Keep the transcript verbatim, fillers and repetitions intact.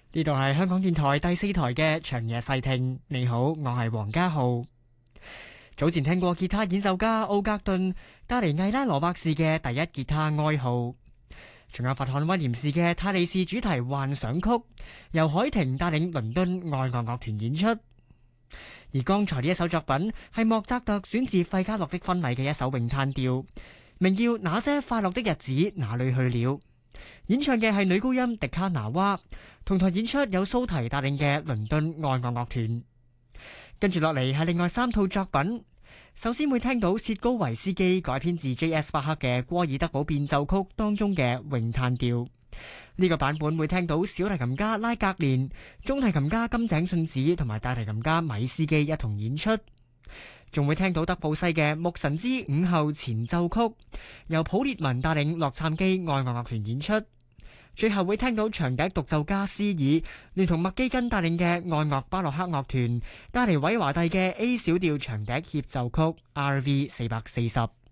呢度係香港電台第四台嘅長夜細聽。你好，我係黃家浩。早前聽過吉他演奏家奧格頓帶嚟艾拉羅伯士嘅第一吉他愛好，仲有佛漢威廉士嘅泰利士主題幻想曲，由海婷帶領倫敦愛樂樂團演出。而剛才呢一首作品係莫扎特選自費加洛的婚禮嘅一首詠嘆調，名叫《那些快樂的日子哪裏去了》。演唱嘅係女高音迪卡拿娃，同台演出有蘇提帶領嘅倫敦愛樂樂團。跟住落嚟係另外三套作品，首先會聽到薛高維斯基改編自 J S 巴克嘅《戈爾德堡變奏曲》當中嘅詠嘆調，呢、這個版本會聽到小提琴家拉格連、中提琴家金井信子同埋大提琴家米斯基一同演出，仲會聽到德布西嘅《牧神之午後前奏曲》，由普列文帶領洛杉磯愛樂樂團演出。最後會聽到長笛獨奏家斯爾聯同麥基根帶領嘅愛樂巴洛克樂團帶嚟韋華第嘅 A 小調長笛協奏曲 R V 四百四十。